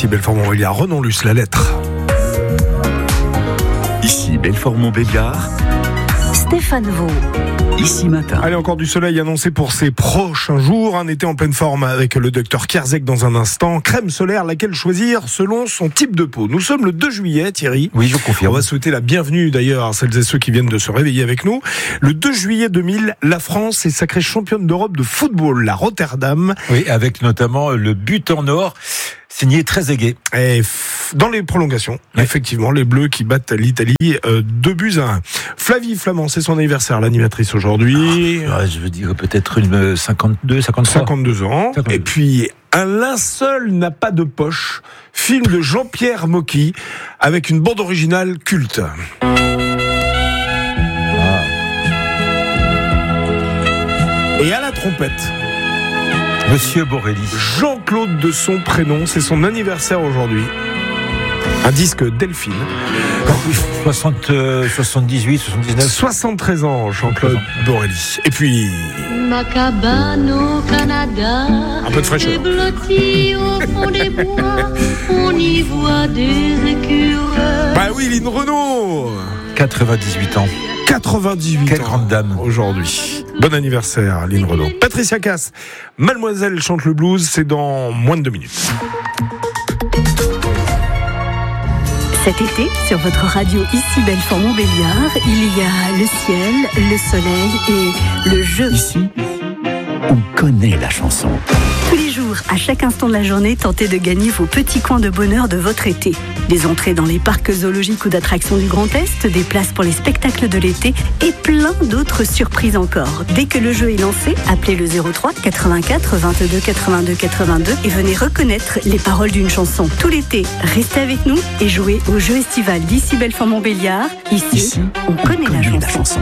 Ici Belfort-Montbéliard, Renan Luce, la lettre. Ici Belfort-Montbéliard, Stéphane Vaux. Ici Matin. Allez, encore du soleil annoncé pour ces prochains jours. Un été en pleine forme avec le docteur Kierzek dans un instant. Crème solaire, laquelle choisir selon son type de peau. Nous sommes le 2 juillet, Thierry. Oui, je confirme. On va souhaiter la bienvenue d'ailleurs à celles et ceux qui viennent de se réveiller avec nous. Le 2 juillet 2000, la France est sacrée championne d'Europe de football, la Rotterdam. Oui, avec notamment le but en or, signé Trezeguet. Et dans les prolongations, effectivement, les Bleus qui battent l'Italie 2-1. Flavie Flamand, c'est son anniversaire, l'animatrice aujourd'hui. Je veux dire peut-être une 52, 53. 52 ans. 52. Et puis, un linceul n'a pas de poche. Film de Jean-Pierre Mocky avec une bande originale culte. Et à la trompette, Monsieur Borelli. Jean-Claude de son prénom, c'est son anniversaire aujourd'hui. Un disque Delphine. 78, 79. 73 ans, Jean-Claude Borelli. Et puis... Ma cabane au Canada, un peu de fraîcheur. Blottie au fond des bois, on y voit des écureuils. Bah oui, Lynn Renaud. 98 ans. 98 Quelle ans grande dame aujourd'hui. Bon anniversaire, Lynn Renaud. Patricia Cass, Mademoiselle chante le blues, c'est dans moins de 2 minutes. Cet été, sur votre radio Ici Belfort-Montbéliard, il y a le ciel, le soleil et le jeu. Ici, on connaît la chanson. Tous les jours, à chaque instant de la journée, tentez de gagner vos petits coins de bonheur de votre été. Des entrées dans les parcs zoologiques ou d'attractions du Grand Est, des places pour les spectacles de l'été et plein d'autres surprises encore. Dès que le jeu est lancé, appelez le 03 84 22 82 82 et venez reconnaître les paroles d'une chanson. Tout l'été, restez avec nous et jouez au jeu estival d'Ici Belfort-Montbéliard. Ici, on connaît la chanson.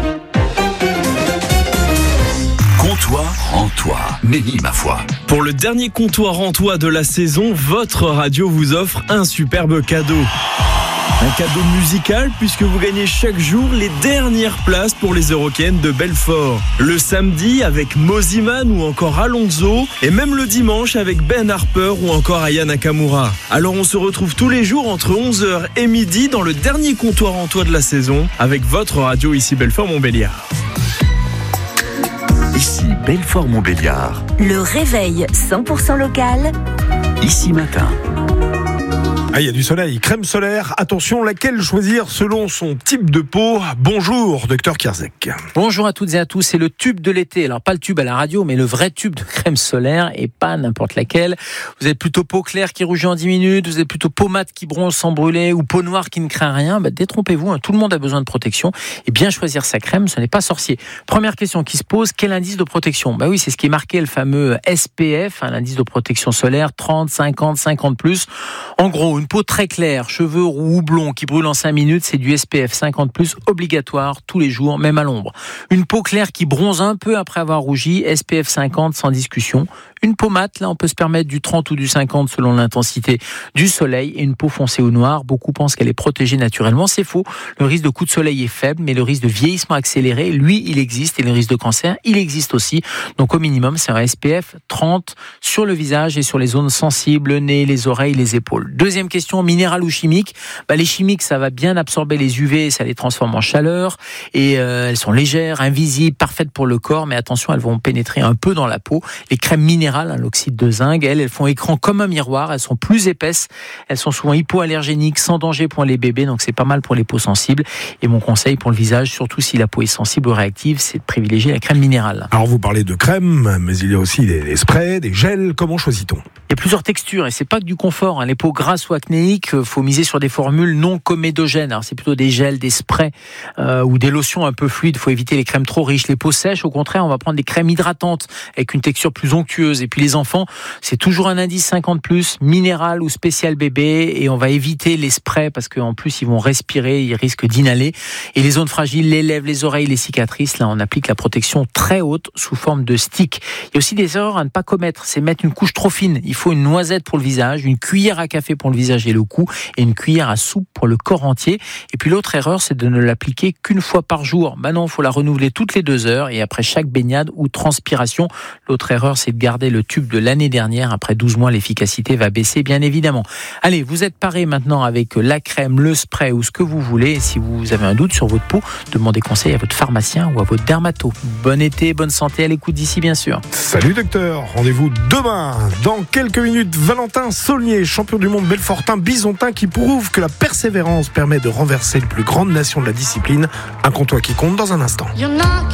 Comptoir Rantois, Mélie, ma foi. Pour le dernier comptoir rantois de la saison, votre radio vous offre un superbe cadeau. Un cadeau musical puisque vous gagnez chaque jour les dernières places pour les Eurocaines de Belfort. Le samedi avec Moziman ou encore Alonso et même le dimanche avec Ben Harper ou encore Aya Nakamura. Alors on se retrouve tous les jours entre 11h et midi dans le dernier comptoir rantois de la saison avec votre radio Ici Belfort-Montbéliard. Ici Belfort-Montbéliard. Le réveil 100% local. Ici Matin. Ah, il y a du soleil, crème solaire. Attention, laquelle choisir selon son type de peau? Bonjour, docteur Kierzek. Bonjour à toutes et à tous. C'est le tube de l'été. Alors, pas le tube à la radio, mais le vrai tube de crème solaire et pas n'importe laquelle. Vous êtes plutôt peau claire qui rougit en 10 minutes, vous êtes plutôt peau mate qui bronze sans brûler ou peau noire qui ne craint rien. Détrompez-vous, tout le monde a besoin de protection et bien choisir sa crème, ce n'est pas sorcier. Première question qui se pose, quel indice de protection? Oui, c'est ce qui est marqué, le fameux SPF, l'indice de protection solaire, 30, 50, 50+. En gros, une peau très claire, cheveux roux ou blonds qui brûlent en 5 minutes, c'est du SPF 50+, obligatoire tous les jours, même à l'ombre. Une peau claire qui bronze un peu après avoir rougi, SPF 50 sans discussion. Une peau mate, là on peut se permettre du 30 ou du 50 selon l'intensité du soleil. Et une peau foncée ou noire, beaucoup pensent qu'elle est protégée naturellement. C'est faux, le risque de coup de soleil est faible, mais le risque de vieillissement accéléré, lui, il existe. Et le risque de cancer, il existe aussi. Donc au minimum, c'est un SPF 30 sur le visage et sur les zones sensibles, le nez, les oreilles, les épaules. Deuxième question, minéral ou chimique? Les chimiques, ça va bien absorber les UV, ça les transforme en chaleur. Et elles sont légères, invisibles, parfaites pour le corps, mais attention, elles vont pénétrer un peu dans la peau. Les crèmes minérales, l'oxyde de zinc, elles font écran comme un miroir, elles sont plus épaisses, elles sont souvent hypoallergéniques, sans danger pour les bébés, donc c'est pas mal pour les peaux sensibles. Et mon conseil pour le visage, surtout si la peau est sensible ou réactive, c'est de privilégier la crème minérale. Alors vous parlez de crème, mais il y a aussi des sprays, des gels, comment choisit-on? Il y a plusieurs textures et c'est pas que du confort. Les peaux grasses ou acnéiques, faut miser sur des formules non comédogènes. Alors c'est plutôt des gels, des sprays ou des lotions un peu fluides. Faut éviter les crèmes trop riches. Les peaux sèches, au contraire, on va prendre des crèmes hydratantes avec une texture plus onctueuse. Et puis les enfants, c'est toujours un indice 50+, minéral ou spécial bébé. Et on va éviter les sprays parce qu'en plus ils vont respirer, ils risquent d'inhaler. Et les zones fragiles, les lèvres, les oreilles, les cicatrices, là on applique la protection très haute sous forme de stick. Il y a aussi des erreurs à ne pas commettre. C'est mettre une couche trop fine. Il faut une noisette pour le visage, une cuillère à café pour le visage et le cou et une cuillère à soupe pour le corps entier. Et puis l'autre erreur, c'est de ne l'appliquer qu'une fois par jour. Non, il faut la renouveler toutes les 2 heures et après chaque baignade ou transpiration. L'autre erreur, c'est de garder le tube de l'année dernière. Après 12 mois, l'efficacité va baisser, bien évidemment. Allez, vous êtes parés maintenant avec la crème, le spray ou ce que vous voulez. Et si vous avez un doute sur votre peau, demandez conseil à votre pharmacien ou à votre dermato. Bon été, bonne santé à l'écoute d'ici, bien sûr. Salut docteur, rendez-vous demain. Dans quelques minutes, Valentin Saulnier, champion du monde belfortin bisontin qui prouve que la persévérance permet de renverser les plus grandes nations de la discipline. Un comptoir qui compte dans un instant.